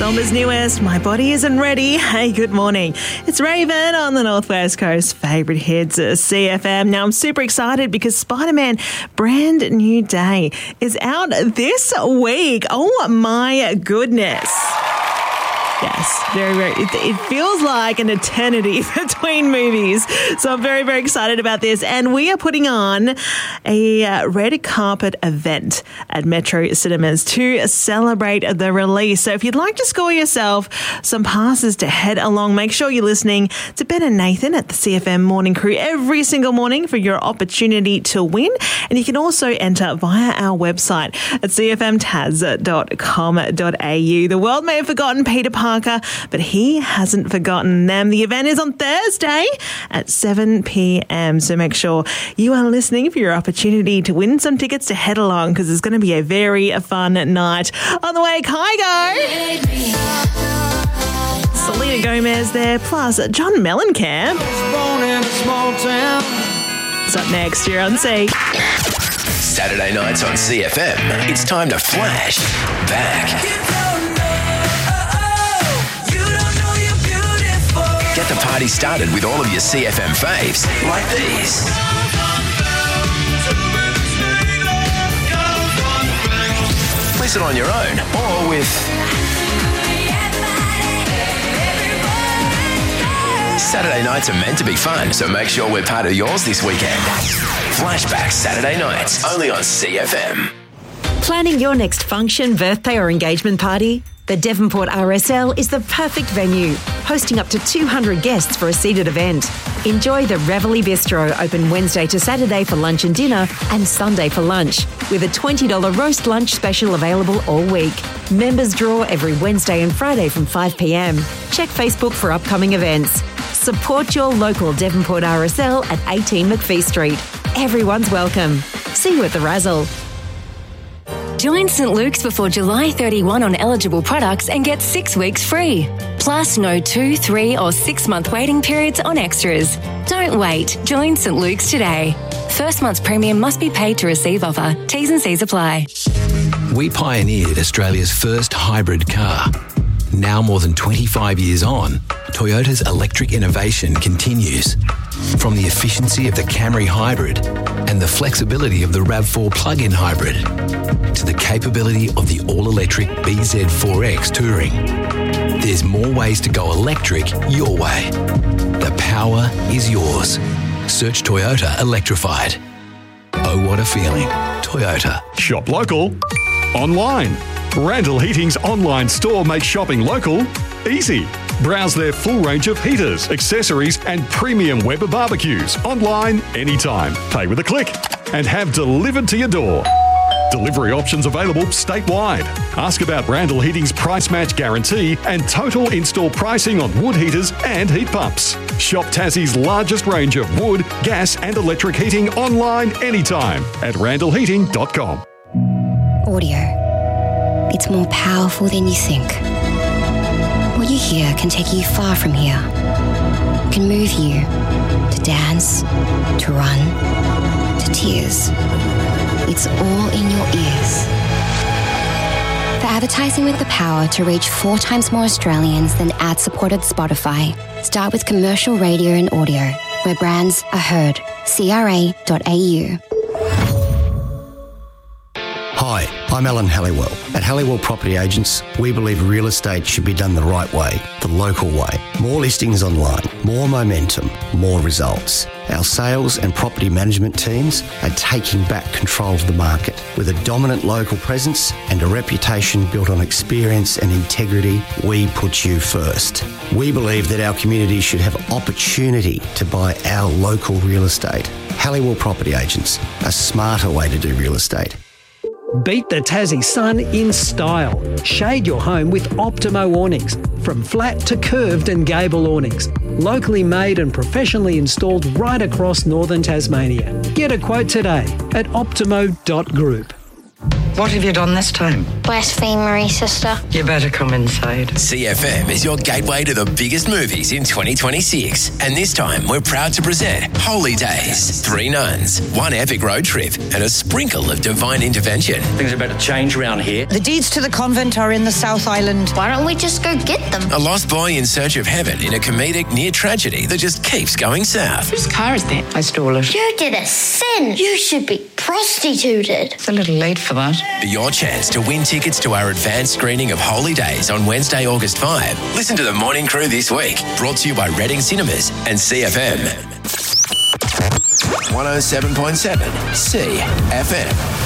Somber's newest, My Body Isn't Ready. Hey, good morning. It's Raven on the Northwest Coast. Favourite hits at CFM. Now, I'm super excited because Spider-Man Brand New Day is out this week. Oh, my goodness. Yes, very, very. It feels like an eternity between movies. So I'm very, very excited about this. And we are putting on a red carpet event at Metro Cinemas to celebrate the release. So if you'd like to score yourself some passes to head along, make sure you're listening to Ben and Nathan at the CFM Morning Crew every single morning for your opportunity to win. And you can also enter via our website at cfmtaz.com.au. The world may have forgotten Peter Parker, but he hasn't forgotten them. The event is on Thursday at 7 p.m. So make sure you are listening for your opportunity to win some tickets to head along because it's going to be a very fun night. On the way, Kygo. Selena Gomez there, plus John Mellencamp. What's up next? You're on C. Saturday nights on CFM. It's time to flash back. Get the party started with all of your CFM faves, like these. Listen on your own or with Saturday nights are meant to be fun, so make sure we're part of yours this weekend. Flashback Saturday nights, only on CFM. Planning your next function, birthday or engagement party? The Devonport RSL is the perfect venue, hosting up to 200 guests for a seated event. Enjoy the Reveille Bistro, open Wednesday to Saturday for lunch and dinner and Sunday for lunch, with a $20 roast lunch special available all week. Members draw every Wednesday and Friday from 5 p.m. Check Facebook for upcoming events. Support your local Devonport RSL at 18 McPhee Street. Everyone's welcome. See you at the Razzle. Join St. Luke's before July 31 on eligible products and get 6 weeks free. Plus no 2, 3 or 6 month waiting periods on extras. Don't wait. Join St. Luke's today. First month's premium must be paid to receive offer. T's and C's apply. We pioneered Australia's first hybrid car. Now more than 25 years on, Toyota's electric innovation continues. From the efficiency of the Camry Hybrid and the flexibility of the RAV4 plug-in hybrid to the capability of the all-electric BZ4X Touring. There's more ways to go electric your way. The power is yours. Search Toyota Electrified. Oh, what a feeling. Toyota. Shop local, online. Randall Heating's online store makes shopping local easy. Browse their full range of heaters, accessories and premium Weber barbecues online anytime. Pay with a click and have delivered to your door. Delivery options available statewide. Ask about Randall Heating's price match guarantee and total install pricing on wood heaters and heat pumps. Shop Tassie's largest range of wood, gas and electric heating online anytime at randallheating.com. Audio. It's more powerful than you think. What you hear can take you far from here. It can move you to dance, to run, to tears. It's all in your ears. For advertising with the power to reach 4 times more Australians than ad-supported Spotify, start with commercial radio and audio, where brands are heard. CRA.au. Hi, I'm Alan Halliwell. At Halliwell Property Agents, we believe real estate should be done the right way, the local way. More listings online, more momentum, more results. Our sales and property management teams are taking back control of the market. With a dominant local presence and a reputation built on experience and integrity, we put you first. We believe that our community should have opportunity to buy our local real estate. Halliwell Property Agents, a smarter way to do real estate. Beat the Tassie sun in style. Shade your home with Optimo awnings. From flat to curved and gable awnings. Locally made and professionally installed right across northern Tasmania. Get a quote today at optimo.group. What have you done this time? Blasphemery, sister. You better come inside. CFM is your gateway to the biggest movies in 2026. And this time, we're proud to present Holy Days. 3 nuns, 1 epic road trip, and a sprinkle of divine intervention. Things are about to change around here. The deeds to the convent are in the South Island. Why don't we just go get them? A lost boy in search of heaven in a comedic near tragedy that just keeps going south. Whose car is that? I stole it. You did a sin. You should be prostituted. It's a little late for that. Your chance to win tickets to our advanced screening of Holy Days on Wednesday, August 5. Listen to The Morning Crew this week. Brought to you by Reading Cinemas and CFM. 107.7 CFM.